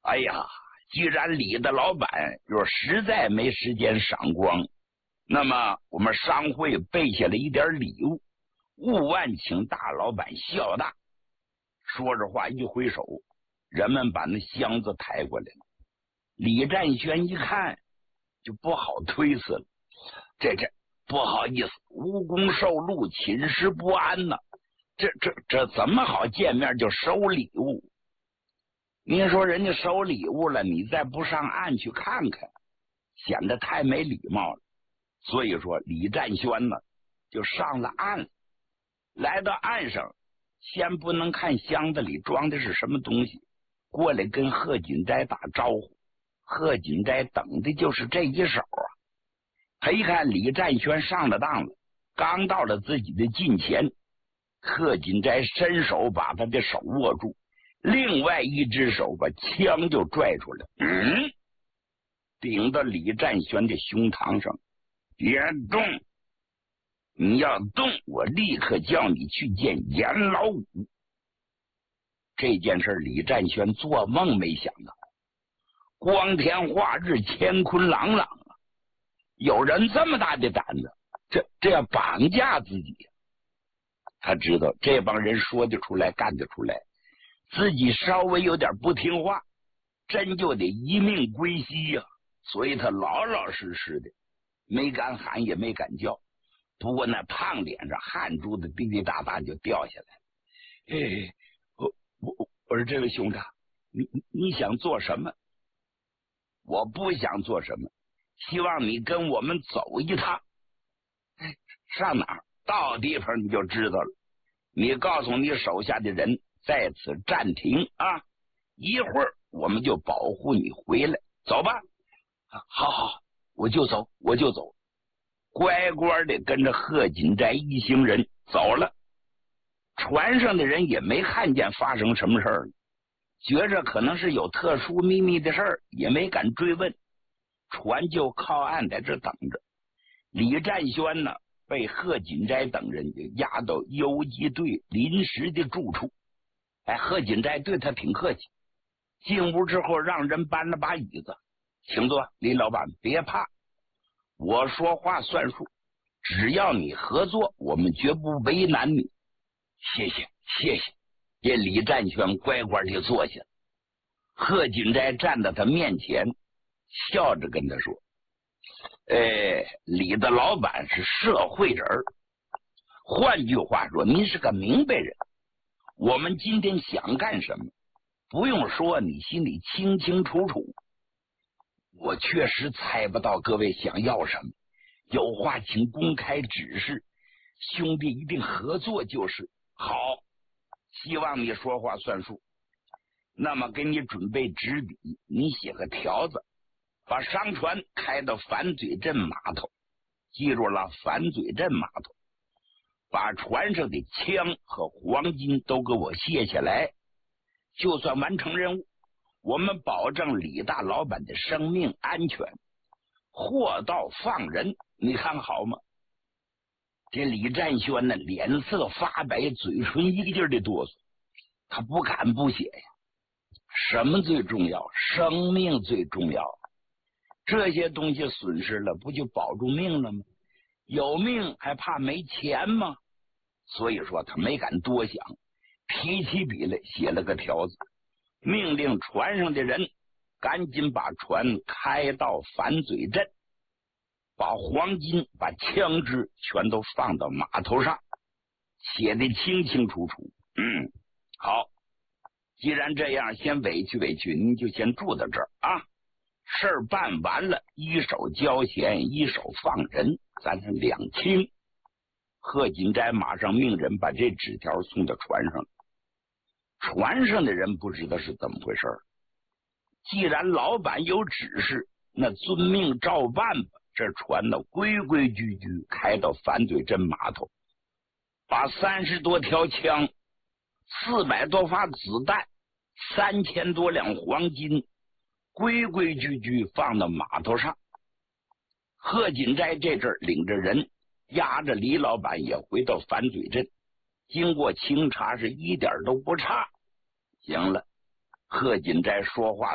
哎呀，既然李的老板若实在没时间赏光，那么我们商会备下了一点礼物，务万请大老板笑纳。说着话一挥手，人们把那箱子抬过来了。李占轩一看就不好推辞了，这不好意思，无功受禄，寝食不安呢。这怎么好见面就收礼物？您说人家收礼物了，你再不上岸去看看，显得太没礼貌了。所以说李占轩呢就上了岸，来到岸上，先不能看箱子里装的是什么东西，过来跟贺锦斋打招呼。贺锦斋等的就是这一手啊。他一看李占轩上了当了，刚到了自己的近前，贺锦斋伸手把他的手握住，另外一只手把枪就拽出来，顶到李占轩的胸膛上。别动，你要动，我立刻叫你去见阎老五。这件事李占轩做梦没想到，光天化日，乾坤朗朗啊！有人这么大的胆子，这要绑架自己。他知道这帮人说得出来，干得出来，自己稍微有点不听话，真就得一命归西呀。所以他老老实实的，没敢喊也没敢叫。不过那胖脸上汗珠子滴滴答答就掉下来。我说这位兄长，你想做什么？我不想做什么，希望你跟我们走一趟。上哪儿？到地方你就知道了。你告诉你手下的人在此暂停啊，一会儿我们就保护你回来。走吧。好，我就走。乖乖的跟着贺锦斋一行人走了。船上的人也没看见发生什么事儿，觉着可能是有特殊秘密的事儿，也没敢追问。船就靠岸在这等着。李占轩呢，被贺锦斋等人就押到游击队临时的住处。贺锦斋对他挺客气，进屋之后让人搬了把椅子，请坐，李老板别怕，我说话算数，只要你合作，我们绝不为难你。谢谢。这李占轩乖乖地坐下。贺锦斋站在他面前，笑着跟他说：李的老板是社会人，换句话说，您是个明白人。我们今天想干什么，不用说，你心里清清楚楚。我确实猜不到各位想要什么，有话请公开指示，兄弟一定合作就是。好，希望你说话算数。那么给你准备纸笔，你写个条子，把商船开到反嘴镇码头，记住了，反嘴镇码头。把船上的枪和黄金都给我卸下来，就算完成任务。我们保证李大老板的生命安全，货到放人，你看好吗？这李占轩呢，脸色发白，嘴唇一个劲儿的哆嗦，他不敢不写呀。什么最重要？生命最重要。这些东西损失了，不就保住命了吗？有命还怕没钱吗？所以说他没敢多想，提起笔来写了个条子，命令船上的人赶紧把船开到反嘴镇，把黄金把枪支全都放到码头上，写得清清楚楚。好，既然这样，先委屈委屈，您就先住到这儿啊。事儿办完了，一手交钱，一手放人，咱是两清。贺锦斋马上命人把这纸条送到船上。船上的人不知道是怎么回事，既然老板有指示，那遵命照办吧。这船呢，规规矩矩开到反嘴镇码头，把30多条枪、400多发子弹、3000多两黄金规规矩矩放到码头上。贺锦斋这阵儿领着人押着李老板也回到反嘴镇，经过清查是一点都不差。行了，贺锦斋说话